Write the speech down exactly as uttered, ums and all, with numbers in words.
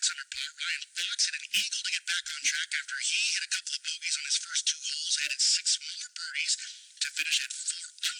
under par. Ryan Fox hit an eagle to get back on track after he hit a couple of bogeys on his first two holes, added six smaller birdies to finish at four under.